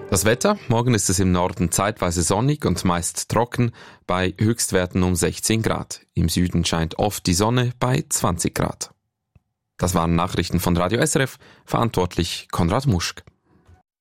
Das Wetter: Morgen ist es im Norden zeitweise sonnig und meist trocken bei Höchstwerten um 16 Grad. Im Süden scheint oft die Sonne bei 20 Grad. Das waren Nachrichten von Radio SRF, verantwortlich Konrad Muschk.